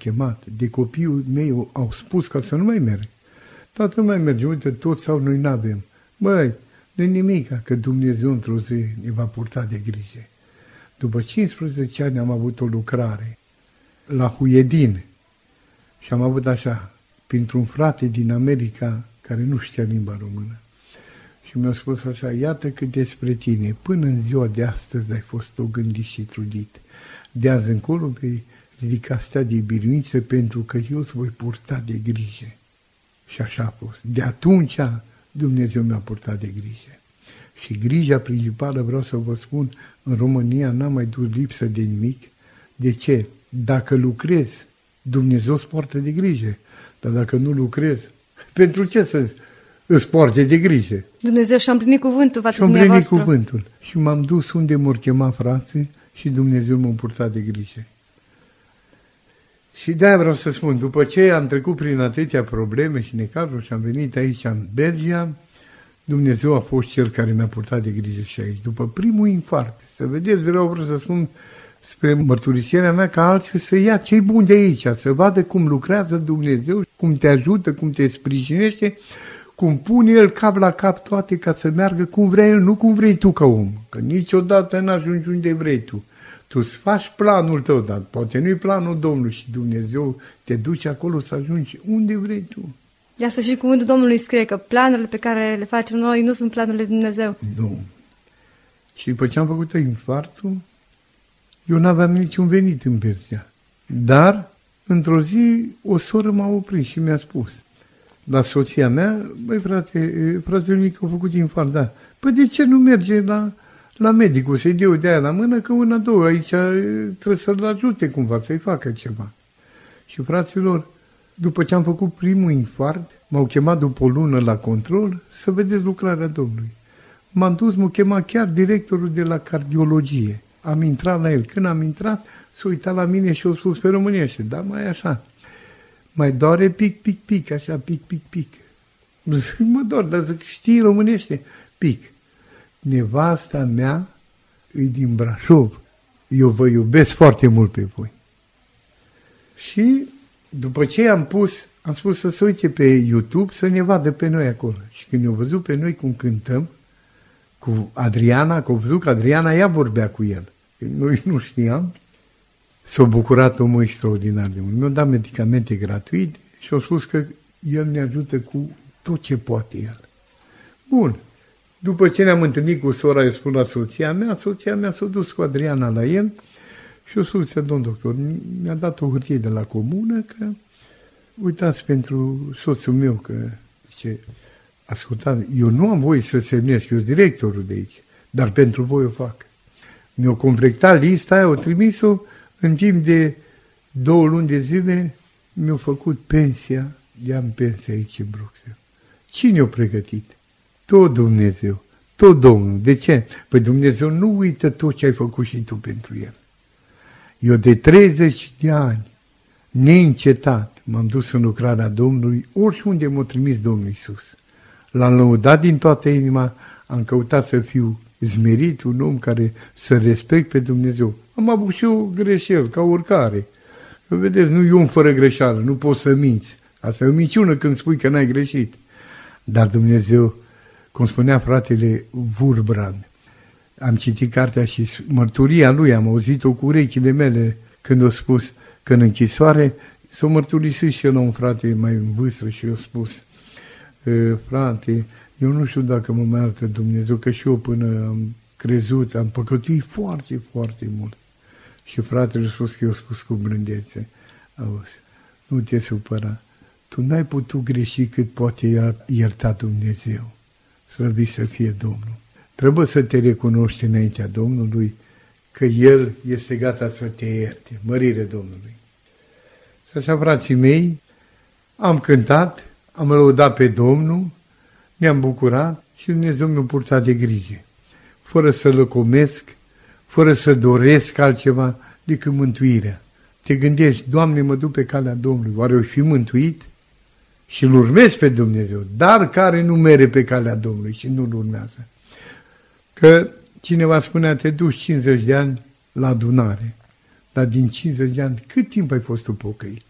chemat, de copiii mei au spus ca să nu mai merg. Tată, nu mai merge, uite, toți sau noi n-avem. Băi, nu-i nimica, că Dumnezeu într-o zi ne va purta de grijă. După 15 ani am avut o lucrare la Huiedin și am avut așa, printr-un frate din America care nu știa limba română. Și mi-a spus așa, iată cât despre tine, până în ziua de astăzi ai fost o gândit și trudit. De azi încolo vei ridica stea de biruință pentru că eu îți voi purta de grijă. Și așa a fost. De atunci Dumnezeu mi-a purtat de grijă. Și grija principală, vreau să vă spun, în România n-am mai dus lipsă de nimic. De ce? Dacă lucrezi, Dumnezeu îți poartă de grijă. Dar dacă nu lucrezi, pentru ce să îți poarte de grijă? Dumnezeu și-a împlinit cuvântul față de dumneavoastră. Și-a împlinit cuvântul. Și m-am dus unde m-or chema frații și Dumnezeu m-a purtat de grijă. Și de-aia vreau să spun, după ce am trecut prin atâtea probleme și necazuri și am venit aici în Belgia, Dumnezeu a fost Cel care mi-a purtat de grijă și aici. După primul infarct, să vedeți, vreau să spun spre mărturisirea mea ca alții să ia cei buni de aici, să vadă cum lucrează Dumnezeu, cum te ajută, cum te sprijinește, cum pune El cap la cap toate ca să meargă cum vrea El, nu cum vrei tu ca om. Că niciodată n-ajungi unde vrei tu. Tu îți faci planul tău, dar poate nu-i planul Domnului și Dumnezeu te duce acolo să ajungi unde vrei tu. De asta și cuvântul Domnului scrie că planurile pe care le facem noi nu sunt planurile lui Dumnezeu. Nu. Și după ce am făcut infarctul, eu n-aveam niciun venit în Belgia. Dar, într-o zi, o soră m-a oprit și mi-a spus la soția mea, băi fratele mic a făcut infarct, da. Păi de ce nu merge la medicul, să-i dea de aia la mână, că una, două, aici trebuie să-l ajute cumva, să-i facă ceva. Și fraților, după ce am făcut primul infarct, m-au chemat după o lună la control să vedeți lucrarea Domnului. M-am dus, m-a chemat chiar directorul de la cardiologie. Am intrat la el. Când am intrat, s-a uitat la mine și a spus pe românește, da, mai așa. Mai doare pic, pic, pic, așa, pic, pic, pic. Mă dor, dar zic, știi românește? Pic. Nevasta mea e din Brașov. Eu vă iubesc foarte mult pe voi. Și după ce am spus să se uite pe YouTube să ne vadă pe noi acolo. Și când ne-au văzut pe noi cum cântăm, cu Adriana, că au văzut că Adriana ea vorbea cu el. Noi nu știam. S-a bucurat omul extraordinar de mult. Mi-a dat medicamente gratuite și a spus că el ne ajută cu tot ce poate el. Bun. După ce ne-am întâlnit cu sora, îi spun la soția mea s-a dus cu Adriana la el și o spus, domn doctor, mi-a dat o hârtie de la comună că, uitați, pentru soțul meu, că, zice, ascultați, eu nu am voie să semnesc, eu sunt directorul de aici, dar pentru voi o fac. Mi-au completat lista aia, au trimis-o, în timp de 2 luni de zile mi-au făcut pensia, i-am pensia aici în Bruxelles. Cine o pregătit? Tot Dumnezeu, tot Domnul. De ce? Păi Dumnezeu nu uită tot ce ai făcut și tu pentru El. Eu de 30 de ani, neîncetat, m-am dus în lucrarea Domnului, oriunde m-a trimis Domnul Iisus. L-am lăudat din toată inima, am căutat să fiu zmerit, un om care să respect pe Dumnezeu. Am avut și eu greșeli, ca oricare. Vedeți, nu e om fără greșeală, nu poți să minți. Asta e o minciună când spui că n-ai greșit. Dar Dumnezeu, cum spunea fratele Wurbrand, am citit cartea și mărturia lui, am auzit-o cu urechile mele când a spus că în închisoare s-a mărturisit și el la un frate mai în vârstă și i-a spus, frate, eu nu știu dacă mă mai iartă Dumnezeu, că și eu până am crezut, am păcătuit foarte, foarte mult. Și fratele a spus că i-a spus cu blândețe, auzi, nu te supăra, tu n-ai putut greși cât poate ierta Dumnezeu. Slăvit să fie Domnul. Trebuie să te recunoști înaintea Domnului că El este gata să te ierte. Mărire Domnului. Și așa, frații mei, am cântat, am lăudat pe Domnul, ne-am bucurat și Dumnezeu mi-a purtat de grijă. Fără să lăcomesc, fără să doresc altceva decât mântuirea. Te gândești, Doamne, mă duc pe calea Domnului, oare o fi mântuit? Și îl urmez pe Dumnezeu, dar care nu mere pe calea Domnului și nu-l urmează. Că cineva spunea, te duci 50 de ani la adunare, dar din 50 de ani, cât timp ai fost tu pocăit?